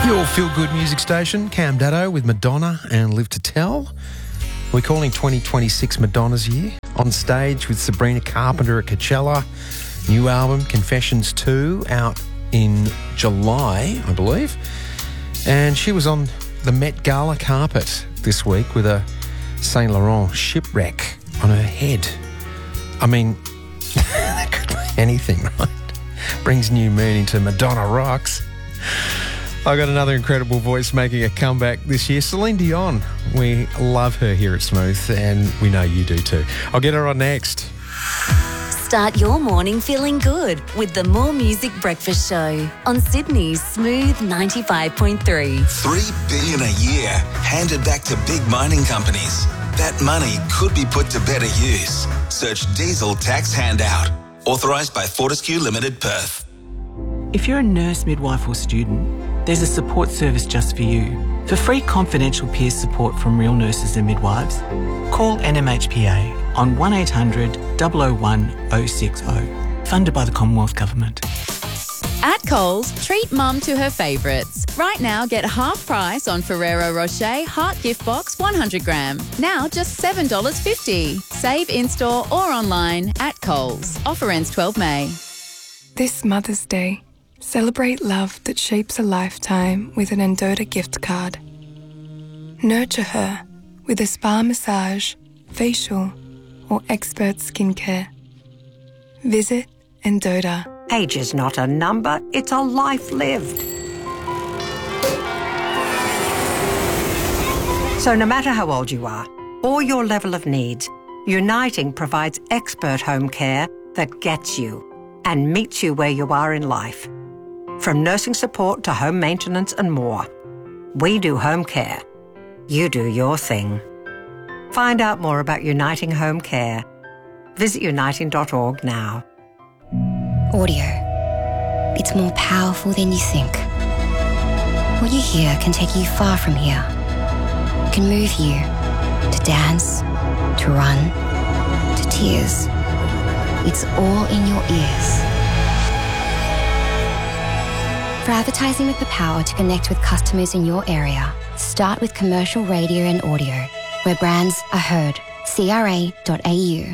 Your feel-good music station, Cam Daddo with Madonna and Live to Tell. We're calling 2026 Madonna's year. On stage with Sabrina Carpenter at Coachella. New album, Confessions 2, out in July, I believe. And she was on the Met Gala carpet this week with a Saint Laurent shipwreck on her head. I mean, that could be anything, right? Brings new meaning to Madonna Rocks. I got another incredible voice making a comeback this year, Celine Dion. We love her here at Smooth, and we know you do too. I'll get her on next. Start your morning feeling good with the More Music Breakfast Show on Sydney's Smooth 95.3. $3 billion a year handed back to big mining companies. That money could be put to better use. Search Diesel Tax Handout. Authorised by Fortescue Limited, Perth. If you're a nurse, midwife or student, there's a support service just for you. For free confidential peer support from real nurses and midwives, call NMHPA on 1800 001 060, funded by the Commonwealth Government. At Coles, treat mum to her favourites. Right now, get half price on Ferrero Rocher Heart Gift Box 100 gram. Now just $7.50. Save in-store or online at Coles. Offer ends 12 May. This Mother's Day, celebrate love that shapes a lifetime with an Endota gift card. Nurture her with a spa massage, facial, or expert skincare. Visit Endota. Age is not a number, it's a life lived. So no matter how old you are, or your level of needs, Uniting provides expert home care that gets you and meets you where you are in life. From nursing support to home maintenance and more. We do home care. You do your thing. Find out more about Uniting Home Care. Visit uniting.org now. Audio. It's more powerful than you think. What you hear can take you far from here. It can move you to dance, to run, to tears. It's all in your ears. For advertising with the power to connect with customers in your area, start with commercial radio and audio, where brands are heard. CRA.au.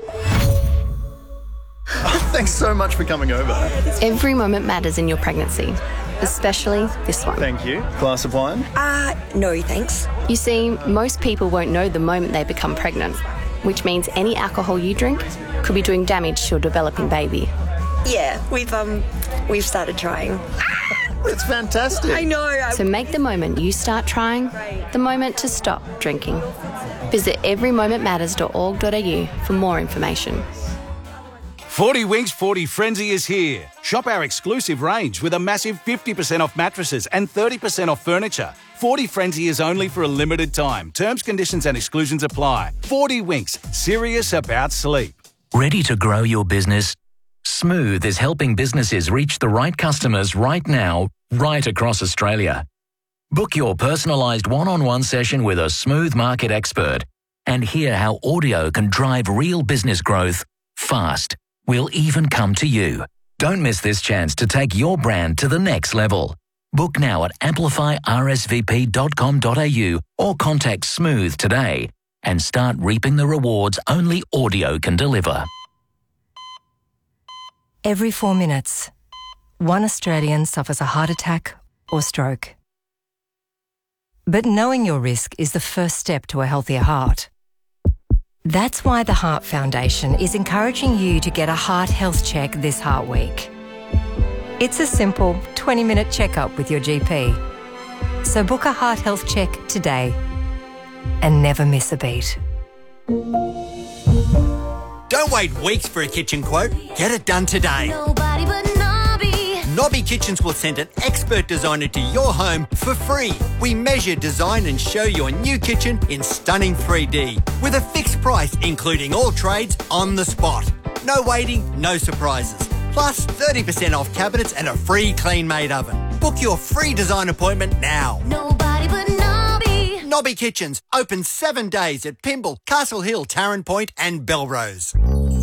Thanks so much for coming over. Every moment matters in your pregnancy, especially this one. Thank you. Glass of wine? No thanks. You see, most people won't know the moment they become pregnant, which means any alcohol you drink could be doing damage to your developing baby. Yeah, we've started trying. It's fantastic. I know. So make the moment you start trying the moment to stop drinking. Visit everymomentmatters.org.au for more information. 40 Winks 40 Frenzy is here. Shop our exclusive range with a massive 50% off mattresses and 30% off furniture. 40 Frenzy is only for a limited time. Terms, conditions and exclusions apply. 40 Winks, serious about sleep. Ready to grow your business? Smooth is helping businesses reach the right customers right now, right across Australia. Book your personalised one-on-one session with a Smooth market expert and hear how audio can drive real business growth fast. We'll even come to you. Don't miss this chance to take your brand to the next level. Book now at amplifyrsvp.com.au or contact Smooth today and start reaping the rewards only audio can deliver. Every 4 minutes, one Australian suffers a heart attack or stroke. But knowing your risk is the first step to a healthier heart. That's why the Heart Foundation is encouraging you to get a heart health check this Heart Week. It's a simple 20-minute checkup with your GP. So book a heart health check today and never miss a beat. Don't wait weeks for a kitchen quote. Get it done today. Nobody but Nobby. Nobby Kitchens will send an expert designer to your home for free. We measure, design and show your new kitchen in stunning 3D with a fixed price, including all trades on the spot. No waiting, no surprises. Plus 30% off cabinets and a free clean-made oven. Book your free design appointment now. Nobody but Nobby. Nobby Kitchens, open 7 days at Pymble, Castle Hill, Tarrant Point and Belrose.